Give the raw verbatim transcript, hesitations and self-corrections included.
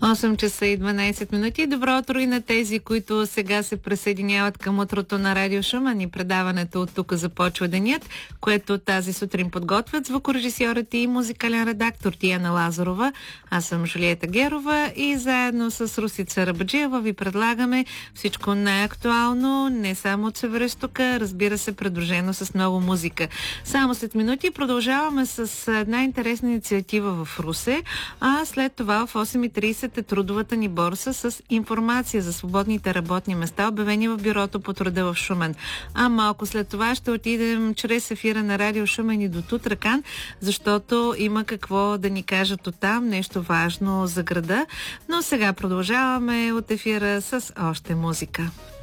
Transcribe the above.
осем часа и дванайсет минути. Добро утро и на тези, които сега се присъединяват към утрото на Радио Шумен и предаването от тук започва денят, което тази сутрин подготвят звукорежисьорът и музикален редактор Тияна Лазарова. Аз съм Жулиета Герова и заедно с Русица Рабаджиева ви предлагаме всичко най-актуално, не само от Североизтока, разбира се, придружено с много музика. Само след минути продължаваме с една интересна инициатива в Русе, а след това в осем и трийсет е трудовата ни борса с информация за свободните работни места, обявени в Бюрото по труда в Шумен. А малко след това ще отидем чрез ефира на Радио Шумен и до Тутракан, защото има какво да ни кажат оттам, нещо важно за града. Но сега продължаваме от ефира с още музика.